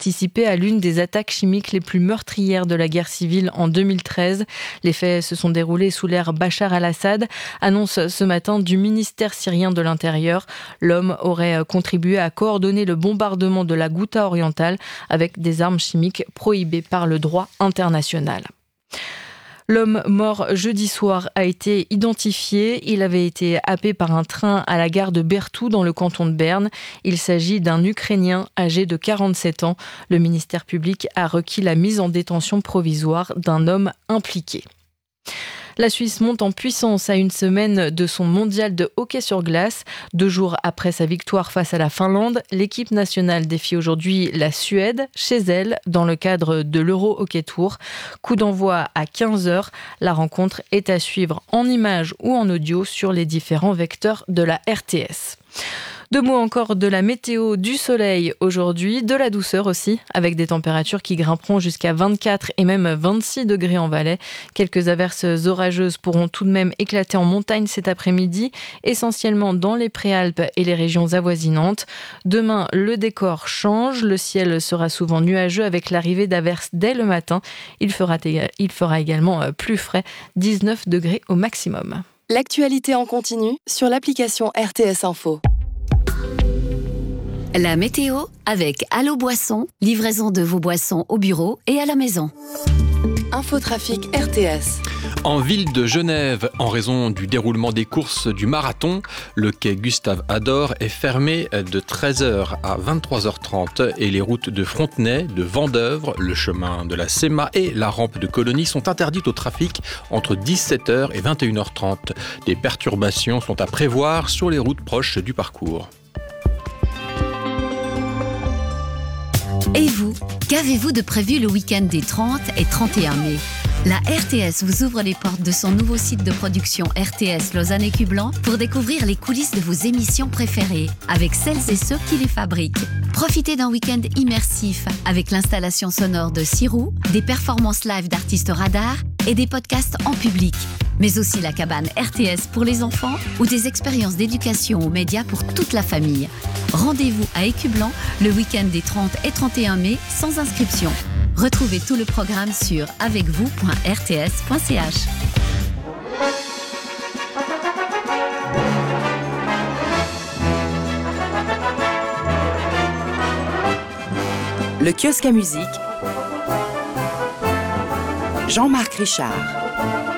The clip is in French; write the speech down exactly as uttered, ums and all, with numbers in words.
participé à l'une des attaques chimiques les plus meurtrières de la guerre civile en deux mille treize. Les faits se sont déroulés sous l'ère Bachar al-Assad, annonce ce matin du ministère syrien de l'Intérieur. L'homme aurait contribué à coordonner le bombardement de la Ghouta orientale avec des armes chimiques prohibées par le droit international. L'homme mort jeudi soir a été identifié. Il avait été happé par un train à la gare de Berthoud dans le canton de Berne. Il s'agit d'un Ukrainien âgé de quarante-sept ans. Le ministère public a requis la mise en détention provisoire d'un homme impliqué. La Suisse monte en puissance à une semaine de son mondial de hockey sur glace. Deux jours après sa victoire face à la Finlande, l'équipe nationale défie aujourd'hui la Suède, chez elle, dans le cadre de l'Euro Hockey Tour. Coup d'envoi à quinze heures. La rencontre est à suivre en images ou en audio sur les différents vecteurs de la R T S. Deux mots encore de la météo, du soleil aujourd'hui, de la douceur aussi, avec des températures qui grimperont jusqu'à vingt-quatre et même vingt-six degrés en Valais. Quelques averses orageuses pourront tout de même éclater en montagne cet après-midi, essentiellement dans les Préalpes et les régions avoisinantes. Demain, le décor change, le ciel sera souvent nuageux avec l'arrivée d'averses dès le matin. Il fera, il fera également plus frais, dix-neuf degrés au maximum. L'actualité en continu sur l'application R T S Info. La météo avec Allo Boisson, livraison de vos boissons au bureau et à la maison. Infotrafic R T S. En ville de Genève, en raison du déroulement des courses du marathon, le quai Gustave-Ador est fermé de treize heures à vingt-trois heures trente et les routes de Frontenay, de Vendeuvre, le chemin de la Séma et la rampe de Colonie sont interdites au trafic entre dix-sept heures et vingt et une heures trente. Des perturbations sont à prévoir sur les routes proches du parcours. Et vous, qu'avez-vous de prévu le week-end des trente et trente et un mai ? La R T S vous ouvre les portes de son nouveau site de production R T S Lausanne et Cublan pour découvrir les coulisses de vos émissions préférées avec celles et ceux qui les fabriquent. Profitez d'un week-end immersif avec l'installation sonore de Sirou, des performances live d'artistes radars et des podcasts en public. Mais aussi la cabane R T S pour les enfants ou des expériences d'éducation aux médias pour toute la famille. Rendez-vous à Écublan le week-end des trente et trente et un mai sans inscription. Retrouvez tout le programme sur avec vous point r t s point c h. Le kiosque à musique. Jean-Marc Richard.